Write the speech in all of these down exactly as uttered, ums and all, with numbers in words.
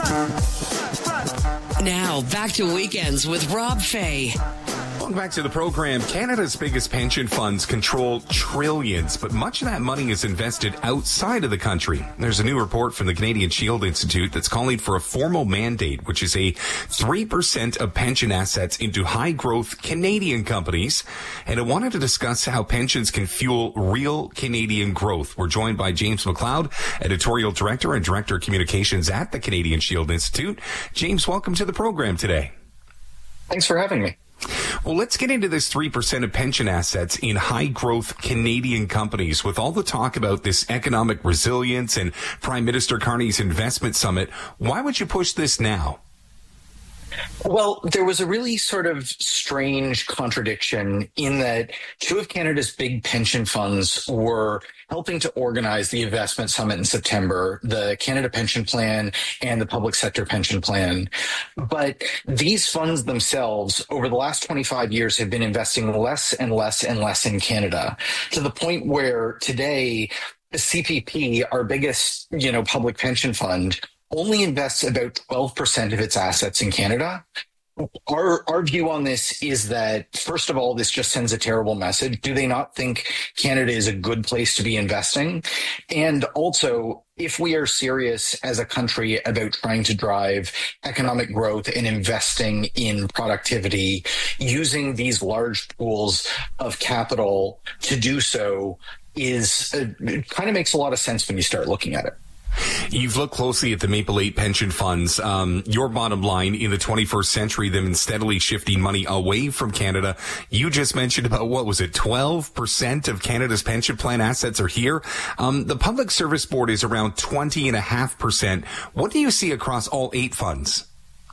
Now, back to Weekends with Rob Fay. Welcome back to the program. Canada's biggest pension funds control trillions, but much of that money is invested outside of the country. There's a new report from the Canadian Shield Institute that's calling for a formal mandate, which is a three percent of pension assets into high-growth Canadian companies. And it wanted to discuss how pensions can fuel real Canadian growth. We're joined by James McLeod, Editorial Director and Director of Communications at the Canadian Shield Institute. James, welcome to the program today. Thanks for having me. Well, let's get into this three percent of pension assets in high-growth Canadian companies. With all the talk about this economic resilience and Prime Minister Carney's investment summit, why would you push this now? Well, there was a really sort of strange contradiction in that two of Canada's big pension funds were helping to organize the investment summit in September, the Canada Pension Plan and the Public Sector Pension Plan. But these funds themselves, over the last twenty-five years, have been investing less and less and less in Canada, to the point where today, C P P, our biggest, you know, public pension fund, only invests about twelve percent of its assets in Canada. Our our view on this is that, first of all, this just sends a terrible message. Do they not think Canada is a good place to be investing? And also, if we are serious as a country about trying to drive economic growth and investing in productivity, using these large pools of capital to do so is uh, it kind of makes a lot of sense when you start looking at it. You've looked closely at the Maple eight pension funds. Um, your bottom line in the twenty-first century, they've been steadily shifting money away from Canada. You just mentioned about, what was it, twelve percent of Canada's pension plan assets are here. Um, the Public Service Board is around twenty point five percent. What do you see across all eight funds?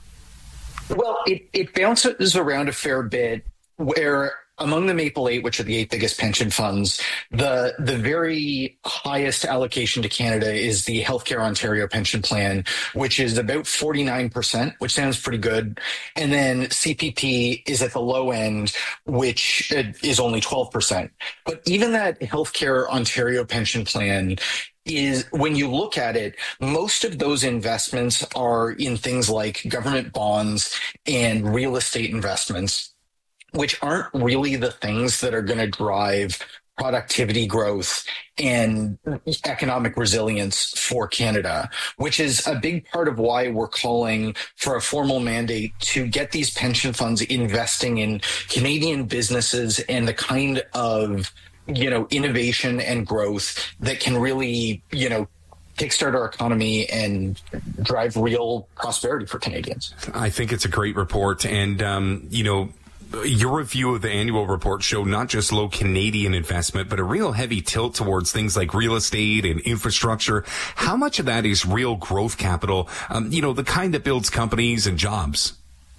Well, it, it bounces around a fair bit, where among the Maple eight, which are the eight biggest pension funds, the the very highest allocation to Canada is the Healthcare Ontario Pension Plan, which is about forty-nine percent, which sounds pretty good. And then C P P is at the low end, which is only twelve percent. But even that Healthcare Ontario Pension Plan is, when you look at it, most of those investments are in things like government bonds and real estate investments, which aren't really the things that are going to drive productivity growth and economic resilience for Canada, which is a big part of why we're calling for a formal mandate to get these pension funds investing in Canadian businesses and the kind of, you know, innovation and growth that can really, you know, kickstart our economy and drive real prosperity for Canadians. I think it's a great report. And, um, you know, your review of the annual report showed not just low Canadian investment, but a real heavy tilt towards things like real estate and infrastructure. How much of that is real growth capital, um, you know, the kind that builds companies and jobs?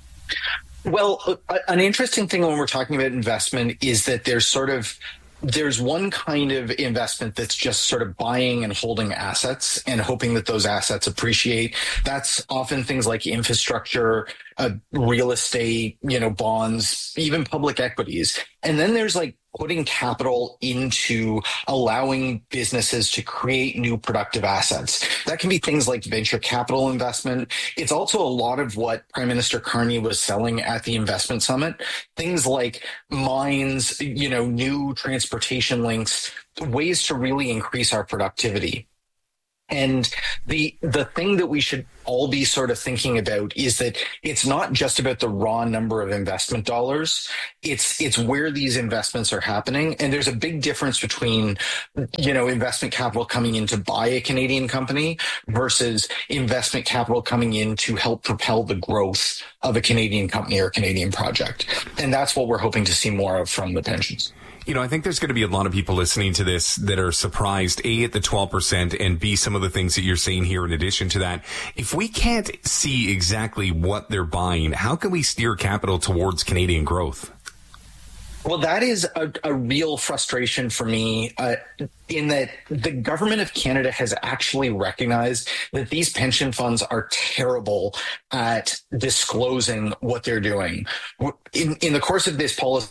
Well, an interesting thing when we're talking about investment is that there's sort of There's one kind of investment that's just sort of buying and holding assets and hoping that those assets appreciate. That's often things like infrastructure, uh, real estate, you know, bonds, even public equities. And then there's like putting capital into allowing businesses to create new productive assets. That can be things like venture capital investment. It's also a lot of what Prime Minister Carney was selling at the investment summit. Things like mines, you know, new transportation links, ways to really increase our productivity. And the the thing that we should all be sort of thinking about is that it's not just about the raw number of investment dollars. It's it's where these investments are happening. And there's a big difference between, you know, investment capital coming in to buy a Canadian company versus investment capital coming in to help propel the growth of a Canadian company or a Canadian project. And that's what we're hoping to see more of from the pensions. You know, I think there's going to be a lot of people listening to this that are surprised, A, at the twelve percent, and B, some of the things that you're saying here in addition to that. If we can't see exactly what they're buying, how can we steer capital towards Canadian growth? Well, that is a, a real frustration for me, uh, in that the government of Canada has actually recognized that these pension funds are terrible at disclosing what they're doing. In, in the course of this policy,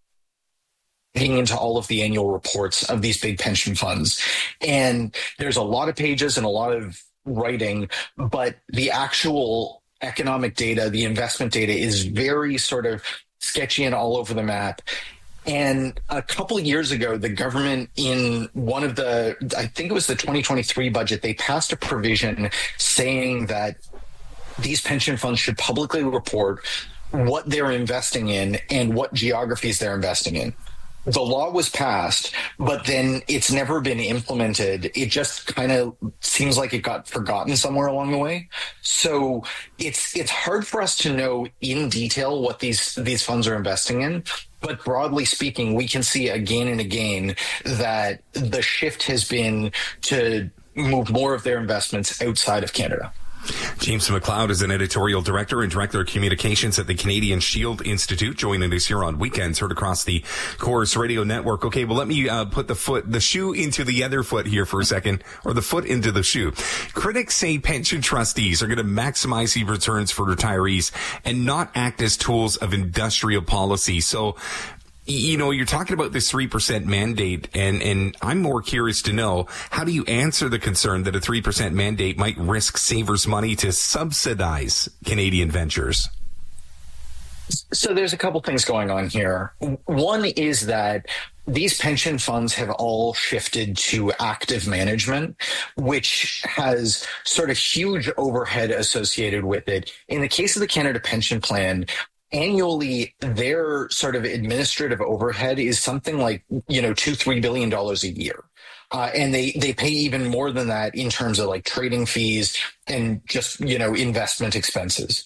into all of the annual reports of these big pension funds. And there's a lot of pages and a lot of writing, but the actual economic data, the investment data is very sort of sketchy and all over the map. And a couple of years ago, the government in one of the, I think it was the twenty twenty-three budget, they passed a provision saying that these pension funds should publicly report what they're investing in and what geographies they're investing in. The law was passed, but then it's never been implemented. It just kind of seems like it got forgotten somewhere along the way. So it's it's hard for us to know in detail what these these funds are investing in. But broadly speaking, we can see again and again that the shift has been to move more of their investments outside of Canada. James McLeod is an editorial director and director of communications at the Canadian Shield Institute, joining us here on Weekends, heard across the Corus Radio Network. Okay, well, let me uh, put the foot, the shoe into the other foot here for a second, or the foot into the shoe. Critics say pension trustees are going to maximize the returns for retirees and not act as tools of industrial policy. So, you know, you're talking about this three percent mandate, and, and I'm more curious to know, how do you answer the concern that a three percent mandate might risk savers' money to subsidize Canadian ventures? So there's a couple things going on here. One is that these pension funds have all shifted to active management, which has sort of huge overhead associated with it. In the case of the Canada Pension Plan, annually, their sort of administrative overhead is something like, you know, two, three billion dollars a year. Uh, and they, they pay even more than that in terms of like trading fees and just, you know, investment expenses.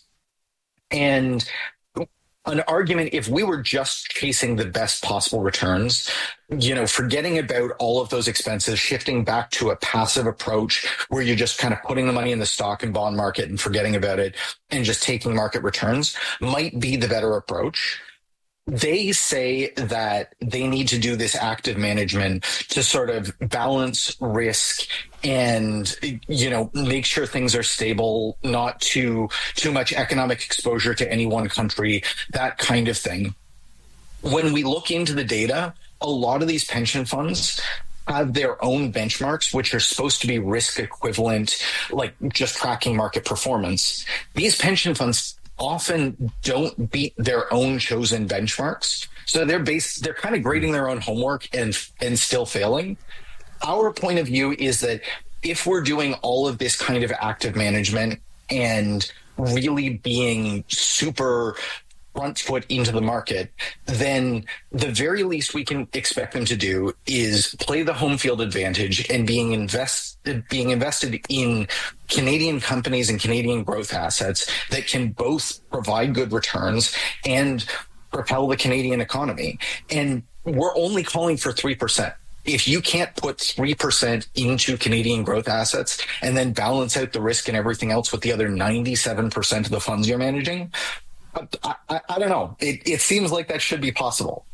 And an argument, if we were just chasing the best possible returns, you know, forgetting about all of those expenses, shifting back to a passive approach where you're just kind of putting the money in the stock and bond market and forgetting about it and just taking market returns might be the better approach. They say that they need to do this active management to sort of balance risk and, you know, make sure things are stable, not too too much economic exposure to any one country, that kind of thing. When we look into the data, a lot of these pension funds have their own benchmarks, which are supposed to be risk equivalent, like just tracking market performance. These pension funds often don't beat their own chosen benchmarks. So they're based, they're kind of grading their own homework and and still failing. Our point of view is that if we're doing all of this kind of active management and really being super front foot into the market, then the very least we can expect them to do is play the home field advantage and being invested, being invested in Canadian companies and Canadian growth assets that can both provide good returns and propel the Canadian economy. And we're only calling for three percent. If you can't put three percent into Canadian growth assets and then balance out the risk and everything else with the other ninety-seven percent of the funds you're managing, I, I, I don't know. It, it seems like that should be possible.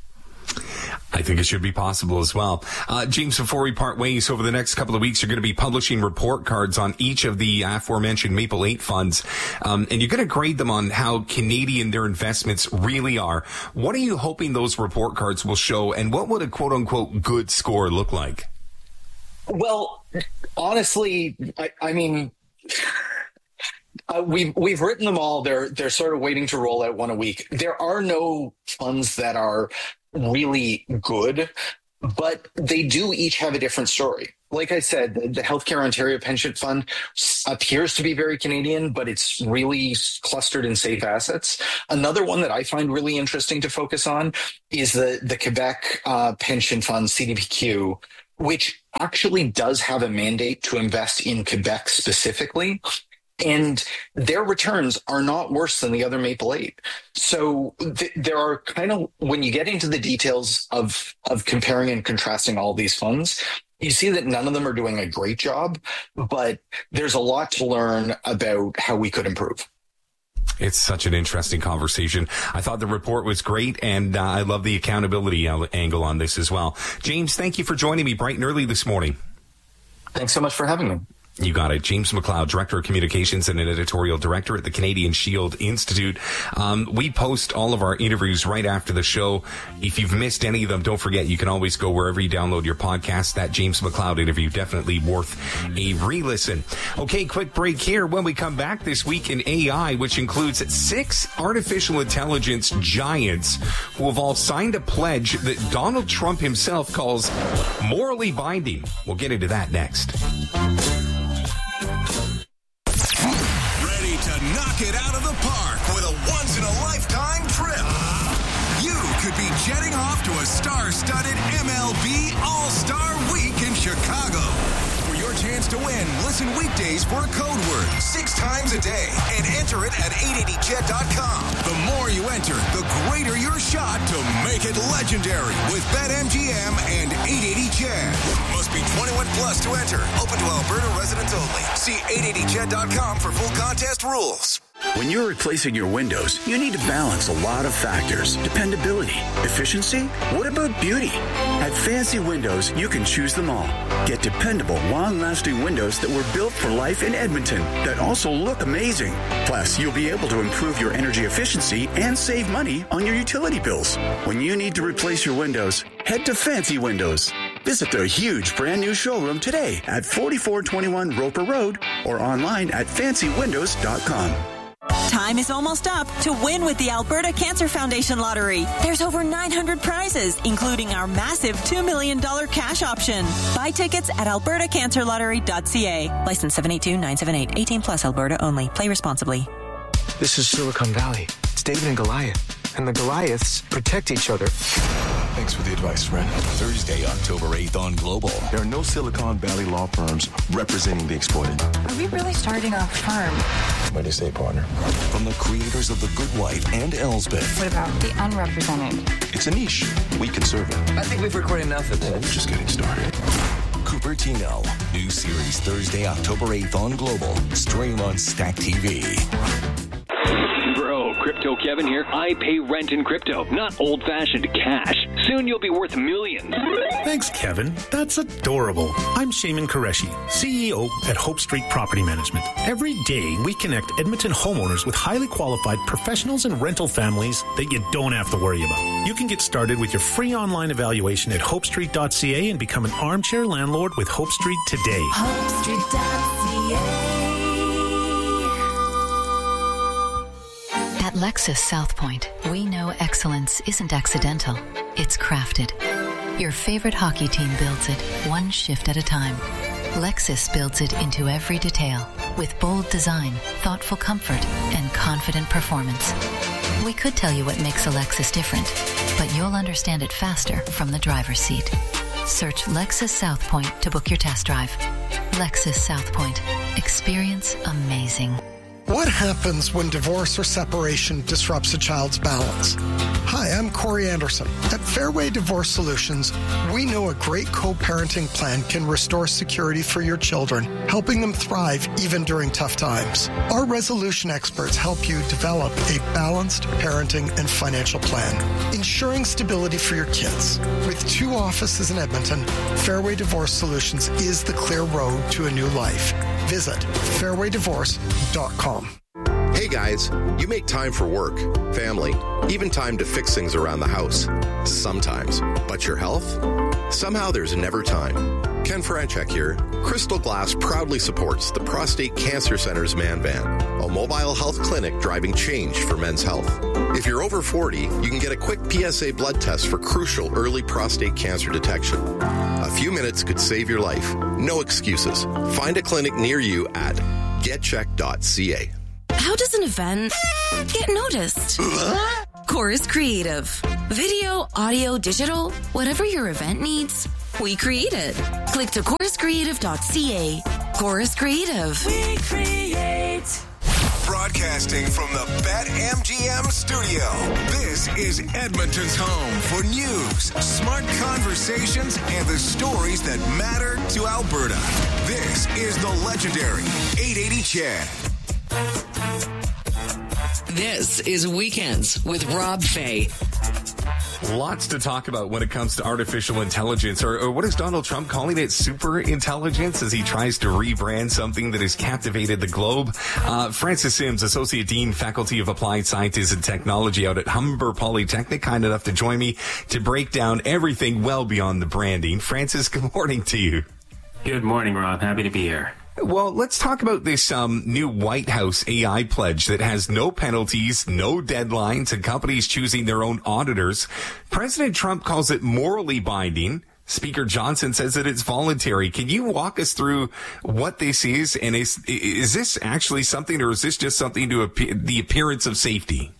I think it should be possible as well. Uh, James, before we part ways, over the next couple of weeks, you're going to be publishing report cards on each of the aforementioned Maple eight funds, um, and you're going to grade them on how Canadian their investments really are. What are you hoping those report cards will show, and what would a quote-unquote good score look like? Well, honestly, I, I mean... Uh, we've we've written them all. They're they're sort of waiting to roll out one a week. There are no funds that are really good, but they do each have a different story. Like I said, the, the Healthcare Ontario Pension Fund appears to be very Canadian, but it's really clustered in safe assets. Another one that I find really interesting to focus on is the the Quebec uh, Pension Fund, C D P Q, which actually does have a mandate to invest in Quebec specifically. And their returns are not worse than the other Maple eight. So th- there are kind of, when you get into the details of, of comparing and contrasting all these funds, you see that none of them are doing a great job, but there's a lot to learn about how we could improve. It's such an interesting conversation. I thought the report was great, and uh, I love the accountability angle on this as well. James, thank you for joining me bright and early this morning. Thanks so much for having me. You got it. James McLeod, Director of Communications and an Editorial Director at the Canadian Shield Institute. Um, we post all of our interviews right after the show. If you've missed any of them, don't forget, you can always go wherever you download your podcast. That James McLeod interview, definitely worth a re-listen. Okay, quick break here. When we come back, this week in A I, which includes six artificial intelligence giants who have all signed a pledge that Donald Trump himself calls morally binding. We'll get into that next. Knock it out of the park with a once-in-a-lifetime trip. You could be jetting off to a star-studded M L B All-Star Week in Chicago. For your chance to win, listen weekdays for a code word six times a day and enter it at eight eighty jet dot com. The more you enter, the greater your shot to make it legendary with BetMGM and eight eighty Jet. Must be twenty-one plus to enter. Open to Alberta residents only. See eight eighty jet dot com for full contest rules. When you're replacing your windows, you need to balance a lot of factors. Dependability, efficiency, what about beauty? At Fancy Windows, you can choose them all. Get dependable, long-lasting windows that were built for life in Edmonton that also look amazing. Plus, you'll be able to improve your energy efficiency and save money on your utility bills. When you need to replace your windows, head to Fancy Windows. Visit their huge brand new showroom today at forty-four twenty-one Roper Road or online at fancy windows dot com. Time is almost up to win with the Alberta Cancer Foundation Lottery. There's over nine hundred prizes, including our massive two million dollars cash option. Buy tickets at alberta cancer lottery dot c a. License seven eight two nine seven eight. eighteen plus Alberta only. Play responsibly. This is Silicon Valley. It's David and Goliath. And the Goliaths protect each other. Thanks for the advice, friend. Thursday, October eighth on Global. There are no Silicon Valley law firms representing the exploited. Are we really starting a firm? What do you say, partner? From the creators of The Good Wife and Elsbeth. What about the unrepresented? It's a niche. We can serve it. I think we've recorded enough of this. We're just getting started. Cupertino. New series Thursday, October eighth on Global. Stream on Stack T V. Bro, Crypto Kevin here. I pay rent in crypto, not old-fashioned cash. Soon you'll be worth millions. Thanks, Kevin. That's adorable. I'm Shaman Qureshi, C E O at Hope Street Property Management. Every day, we connect Edmonton homeowners with highly qualified professionals and rental families that you don't have to worry about. You can get started with your free online evaluation at hope street dot c a and become an armchair landlord with Hope Street today. hope street dot c a. At Lexus South Point, we know excellence isn't accidental, it's crafted. Your favorite hockey team builds it, one shift at a time. Lexus builds it into every detail, with bold design, thoughtful comfort, and confident performance. We could tell you what makes a Lexus different, but you'll understand it faster from the driver's seat. Search Lexus South Point to book your test drive. Lexus South Point. Experience amazing. What happens when divorce or separation disrupts a child's balance? Hi, I'm Corey Anderson. At Fairway Divorce Solutions, we know a great co-parenting plan can restore security for your children, helping them thrive even during tough times. Our resolution experts help you develop a balanced parenting and financial plan, ensuring stability for your kids. With two offices in Edmonton, Fairway Divorce Solutions is the clear road to a new life. Visit fairway divorce dot com. Hey guys, you make time for work, family, even time to fix things around the house. Sometimes. But your health? Somehow there's never time. Ken Franchek here. Crystal Glass proudly supports the Prostate Cancer Center's Man Van, a mobile health clinic driving change for men's health. If you're over forty, you can get a quick P S A blood test for crucial early prostate cancer detection. A few minutes could save your life. No excuses. Find a clinic near you at get check dot c a. How does an event get noticed? Chorus Creative. Video, audio, digital, whatever your event needs, we create it. Click to chorus creative dot c a. Chorus Creative. We create. Broadcasting from the BetMGM studio. This is Edmonton's home for news, smart conversations, and the stories that matter to Alberta. This is the legendary eight eighty Chad. This is Weekends with Rob Fay. Lots to talk about when it comes to artificial intelligence, or, or what is Donald Trump calling it? Super intelligence, as he tries to rebrand something that has captivated the globe. Uh, Francis Sims, Associate Dean, Faculty of Applied Sciences and Technology out at Humber Polytechnic, kind enough to join me to break down everything well beyond the branding. Francis, good morning to you. Good morning, Rob. Happy to be here. Well, let's talk about this um, new White House A I pledge that has no penalties, no deadlines, and companies choosing their own auditors. President Trump calls it morally binding. Speaker Johnson says that it's voluntary. Can you walk us through what this is? And is is this actually something, or is this just something to appear, the appearance of safety?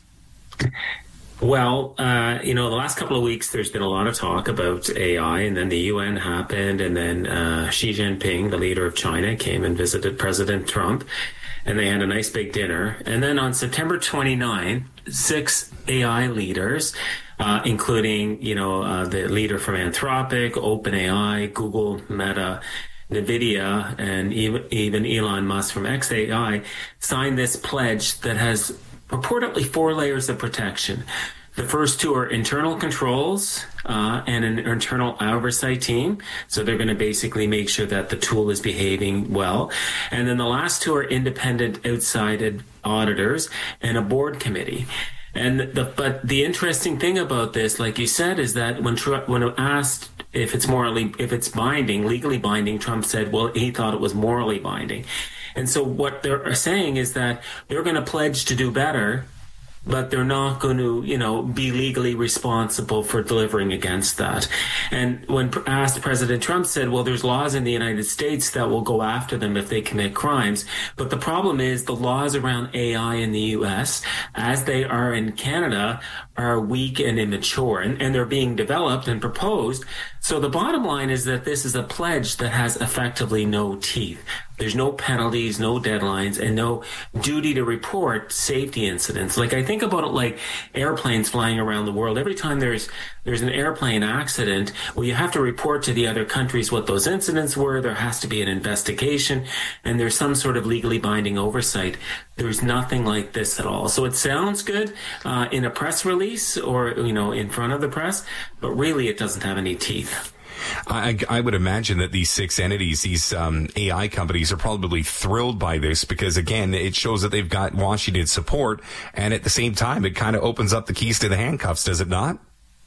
Well, uh, you know, the last couple of weeks, there's been a lot of talk about A I, and then the U N happened, and then uh, Xi Jinping, the leader of China, came and visited President Trump, and they had a nice big dinner. And then on September twenty-ninth, six A I leaders, uh, including, you know, uh, the leader from Anthropic, OpenAI, Google, Meta, NVIDIA, and even, even Elon Musk from X A I, signed this pledge that has purportedly four layers of protection. The first two are internal controls uh, and an internal oversight team. So they're going to basically make sure that the tool is behaving well. And then the last two are independent outside auditors and a board committee. And the, but the interesting thing about this, like you said, is that when when asked if it's morally, if it's binding, legally binding, Trump said, well, he thought it was morally binding. And so what they're saying is that they're going to pledge to do better, but they're not going to, you know, be legally responsible for delivering against that. And when asked, President Trump said, well, there's laws in the United States that will go after them if they commit crimes. But the problem is the laws around A I in the U S, as they are in Canada, are weak and immature, and, and they're being developed and proposed. So the bottom line is that this is a pledge that has effectively no teeth. There's no penalties, no deadlines, and no duty to report safety incidents. Like, I think about it like airplanes flying around the world. Every time there's there's an airplane accident, well, you have to report to the other countries what those incidents were. There has to be an investigation, and there's some sort of legally binding oversight. There's nothing like this at all. So it sounds good uh, in a press release or, you know, in front of the press, but really it doesn't have any teeth. I, I would imagine that these six entities, these um, A I companies, are probably thrilled by this because, again, it shows that they've got Washington support, and at the same time, it kind of opens up the keys to the handcuffs, does it not?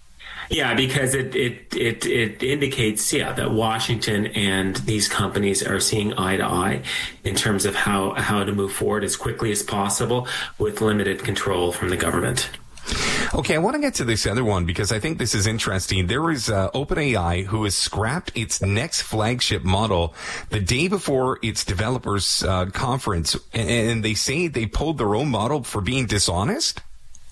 Yeah, because it, it, it, it indicates, yeah, that Washington and these companies are seeing eye to eye in terms of how, how to move forward as quickly as possible with limited control from the government. Okay, I want to get to this other one because I think this is interesting. There is uh, OpenAI who has scrapped its next flagship model the day before its developers uh, conference, and, and they say they pulled their own model for being dishonest.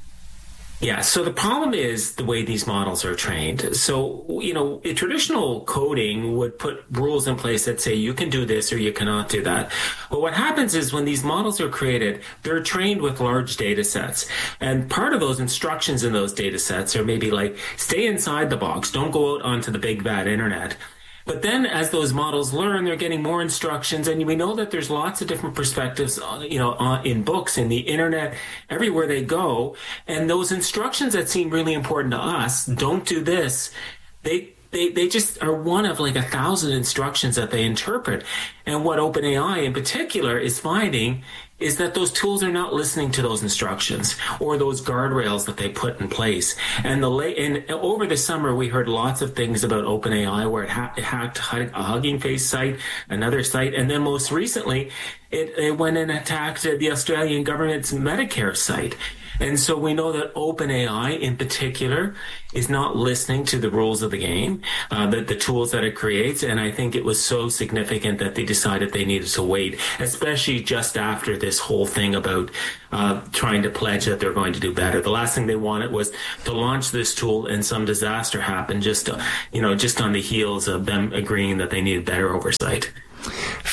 Yeah, so the problem is the way these models are trained. So, you know, a traditional coding would put rules in place that say you can do this or you cannot do that. But what happens is when these models are created, they're trained with large data sets. And part of those instructions in those data sets are maybe like, stay inside the box, don't go out onto the big bad internet. But then as those models learn, they're getting more instructions. And we know that there's lots of different perspectives, you know, in books, in the internet, everywhere they go. And those instructions that seem really important to us, don't do this, they They they just are one of like a thousand instructions that they interpret. And what OpenAI in particular is finding is that those tools are not listening to those instructions or those guardrails that they put in place. And the late, and over the summer, we heard lots of things about OpenAI, where it, ha- it hacked a Hugging Face site, another site, and then most recently, it, it went and attacked the Australian government's Medicare site. And so we know that OpenAI in particular is not listening to the rules of the game, uh, the, the tools that it creates. And I think it was so significant that they decided they needed to wait, especially just after this whole thing about uh, trying to pledge that they're going to do better. The last thing they wanted was to launch this tool and some disaster happened just, to, you know, just on the heels of them agreeing that they needed better oversight.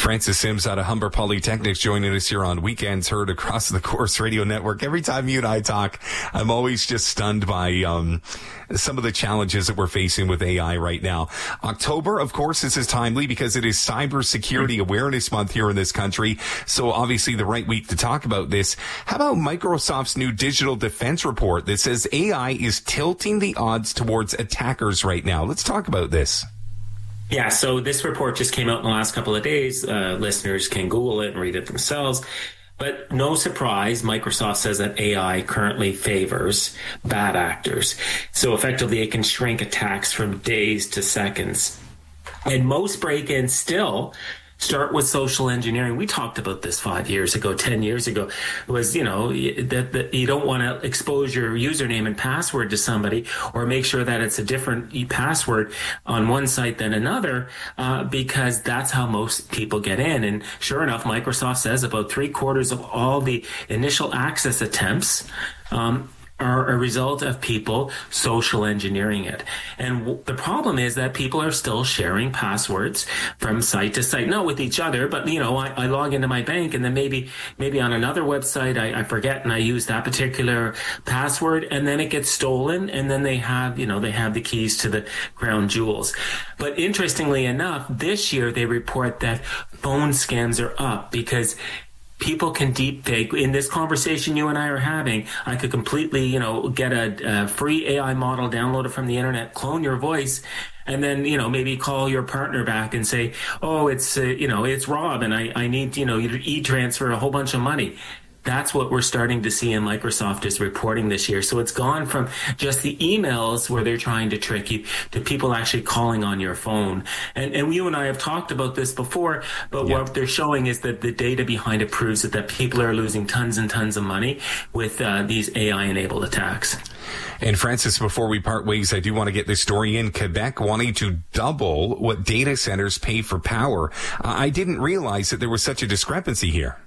Francis Sims out of Humber Polytechnic joining us here on Weekends Heard across the Corus Radio Network. Every time you and I talk, I'm always just stunned by um, some of the challenges that we're facing with A I right now. October, of course, this is timely because it is Cybersecurity Awareness Month here in this country. So obviously the right week to talk about this. How about Microsoft's new digital defense report that says A I is tilting the odds towards attackers right now? Let's talk about this. Yeah, so this report just came out in the last couple of days. Uh, listeners can Google it and read it themselves. But no surprise, Microsoft says that A I currently favors bad actors. So effectively, it can shrink attacks from days to seconds. And most break-ins still start with social engineering. We talked about this five years ago, ten years ago. It was, you know, that, that you don't want to expose your username and password to somebody or make sure that it's a different password on one site than another, uh, because that's how most people get in. And sure enough, Microsoft says about three quarters of all the initial access attempts um, are a result of people social engineering it. And w- the problem is that people are still sharing passwords from site to site, not with each other, but, you know, I, I log into my bank and then maybe maybe on another website I, I forget and I use that particular password and then it gets stolen and then they have, you know, they have the keys to the crown jewels. But interestingly enough, this year they report that phone scams are up because people can deep fake. In this conversation you and I are having, I could completely, you know, get a, a free A I model, download it from the internet, clone your voice, and then, you know, maybe call your partner back and say, oh, it's, uh, you know, it's Rob and I, I need, you know, you to e-transfer a whole bunch of money. That's what we're starting to see, and Microsoft is reporting this year. So it's gone from just the emails where they're trying to trick you to people actually calling on your phone. And, and you and I have talked about this before, but yeah. What they're showing is that the data behind it proves that, that people are losing tons and tons of money with uh, these A I-enabled attacks. And Francis, before we part ways, I do want to get this story in. Quebec wanting to double what data centers pay for power. Uh, I didn't realize that there was such a discrepancy here.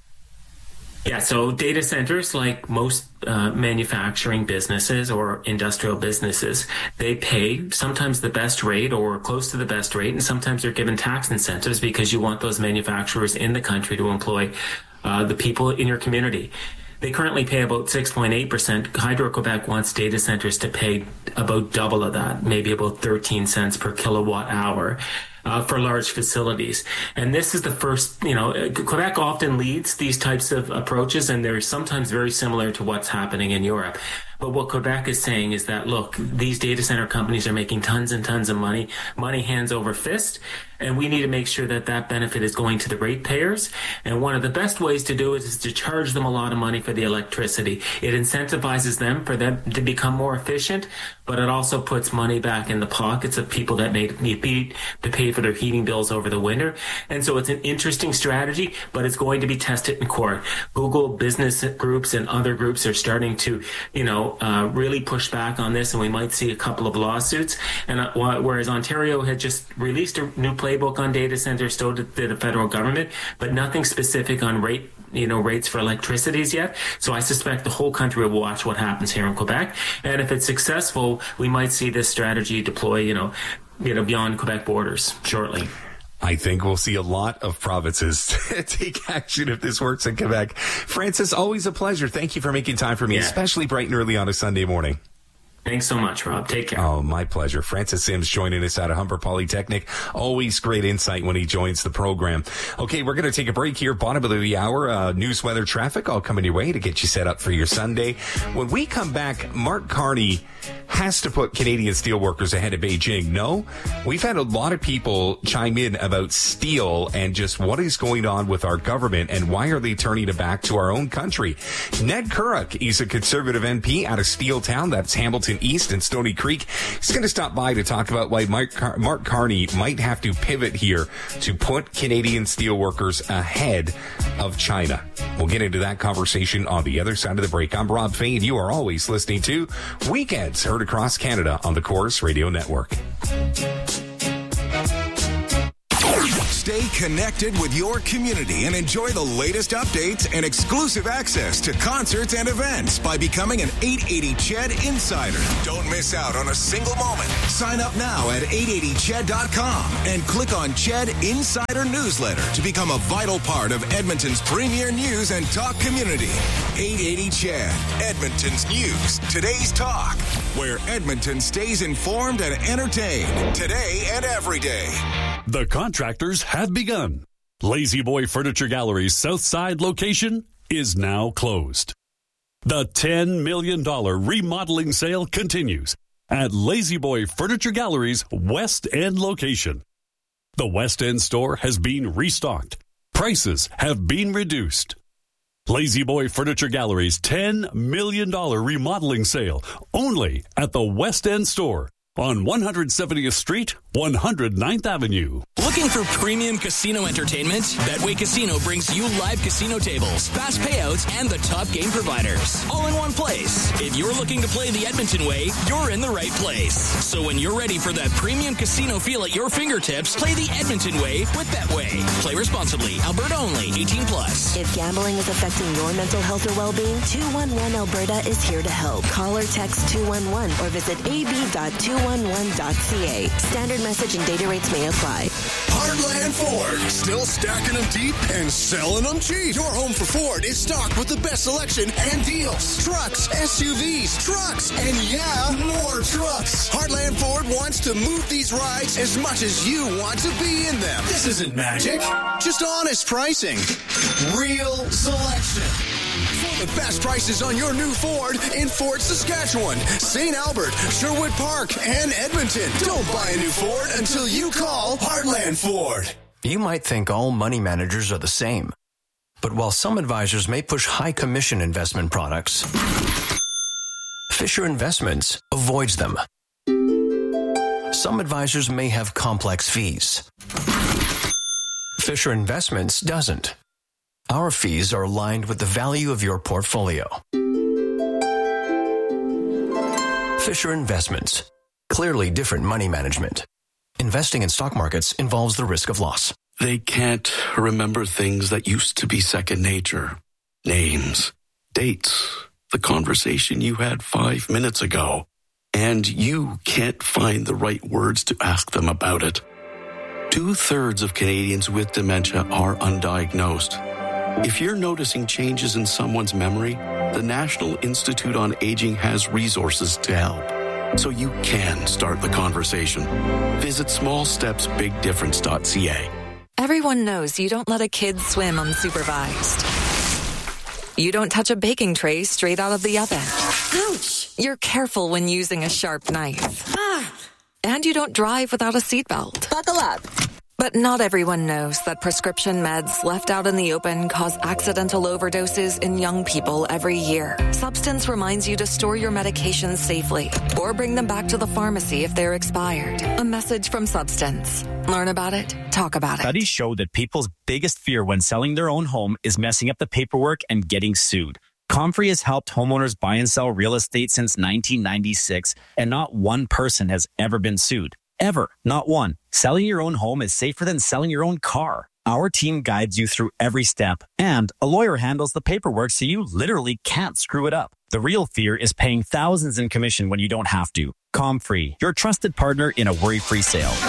Yeah, so data centers, like most uh, manufacturing businesses or industrial businesses, they pay sometimes the best rate or close to the best rate, and sometimes they're given tax incentives because you want those manufacturers in the country to employ uh, the people in your community. They currently pay about six point eight percent. Hydro-Quebec wants data centers to pay about double of that, maybe about thirteen cents per kilowatt hour. Uh, for large facilities. And this is the first, you know, Quebec often leads these types of approaches, and they're sometimes very similar to what's happening in Europe. But what Quebec is saying is that, look, these data center companies are making tons and tons of money, money hands over fist, and we need to make sure that that benefit is going to the ratepayers. And one of the best ways to do it is to charge them a lot of money for the electricity. It incentivizes them for them to become more efficient, but it also puts money back in the pockets of people that may need to pay for their heating bills over the winter. And so it's an interesting strategy, but it's going to be tested in court. Google business groups and other groups are starting to, you know, uh, really push back on this, and we might see a couple of lawsuits. And uh, whereas Ontario had just released a new playbook on data centers, so did the federal government, but nothing specific on rate you know, rates for electricities yet. So I suspect the whole country will watch what happens here in Quebec. And if it's successful, we might see this strategy deploy, you know, you know, beyond Quebec borders shortly. I think we'll see a lot of provinces take action if this works in Quebec. Francis, always a pleasure. Thank you for making time for me, yeah. especially bright and early on a Sunday morning. Thanks so much, Rob. Take care. Oh, my pleasure. Francis Sims joining us out of Humber Polytechnic. Always great insight when he joins the program. Okay, we're going to take a break here. Bottom of the hour, uh, news, weather, traffic, all coming your way to get you set up for your Sunday. When we come back, Mark Carney has to put Canadian steelworkers ahead of Beijing. No, we've had a lot of people chime in about steel and just what is going on with our government and why are they turning it back to our own country. Ned Currick, he's a Conservative M P out of Steeltown, that's Hamilton East and Stony Creek. He's going to stop by to talk about why Mark, Car- Mark Carney might have to pivot here to put Canadian steelworkers ahead of China. We'll get into that conversation on the other side of the break. I'm Rob Fay, and you are always listening to Weekends Heard Across Canada on the Corus Radio Network. Stay connected with your community and enjoy the latest updates and exclusive access to concerts and events by becoming an eight eighty C H E D Insider. Don't miss out on a single moment. Sign up now at eight eighty C H E D dot com and click on C H E D Insider Newsletter to become a vital part of Edmonton's premier news and talk community. eight eighty C H E D, Edmonton's news, today's talk, where Edmonton stays informed and entertained today and every day. The contractors have begun. Lazy Boy Furniture Gallery's Southside location is now closed. The ten million dollars remodeling sale continues at Lazy Boy Furniture Gallery's West End location. The West End store has been restocked. Prices have been reduced. Lazy Boy Furniture Gallery's ten million dollars remodeling sale only at the West End store on one hundred seventieth Street, one hundred ninth Avenue. Looking for premium casino entertainment? Betway Casino brings you live casino tables, fast payouts, and the top game providers, all in one place. If you're looking to play the Edmonton way, you're in the right place. So when you're ready for that premium casino feel at your fingertips, play the Edmonton way with Betway. Play responsibly. Alberta only. eighteen plus. If gambling is affecting your mental health or well-being, two one one Alberta is here to help. Call or text two one one or visit a b dot two one one dot c a. Standard message and data rates may apply. Heartland Ford, still stacking them deep and selling them cheap. Your home for Ford is stocked with the best selection and deals. Trucks, S U Vs, trucks, and yeah, more trucks. Heartland Ford wants to move these rides as much as you want to be in them. This isn't magic, just honest pricing. Real selection. For the best prices on your new Ford in Fort Saskatchewan, Saint Albert, Sherwood Park, and Edmonton. Don't buy a new Ford until you call Heartland Ford. You might think all money managers are the same. But while some advisors may push high commission investment products, Fisher Investments avoids them. Some advisors may have complex fees. Fisher Investments doesn't. Our fees are aligned with the value of your portfolio. Fisher Investments. Clearly different money management. Investing in stock markets involves the risk of loss. They can't remember things that used to be second nature. Names, dates, the conversation you had five minutes ago. And you can't find the right words to ask them about it. Two-thirds of Canadians with dementia are undiagnosed. If you're noticing changes in someone's memory, the National Institute on Aging has resources to help, so you can start the conversation. Visit small steps big difference dot c a. Everyone knows you don't let a kid swim unsupervised. You don't touch a baking tray straight out of the oven. Ouch! You're careful when using a sharp knife. Ah! And you don't drive without a seatbelt. Buckle up. But not everyone knows that prescription meds left out in the open cause accidental overdoses in young people every year. Substance reminds you to store your medications safely or bring them back to the pharmacy if they're expired. A message from Substance. Learn about it. Talk about it. Studies show that people's biggest fear when selling their own home is messing up the paperwork and getting sued. Comfrey has helped homeowners buy and sell real estate since nineteen ninety-six, and not one person has ever been sued. Ever. Not one. Selling your own home is safer than selling your own car. Our team guides you through every step, and a lawyer handles the paperwork so you literally can't screw it up. The real fear is paying thousands in commission when you don't have to. Comfrey, your trusted partner in a worry-free sale.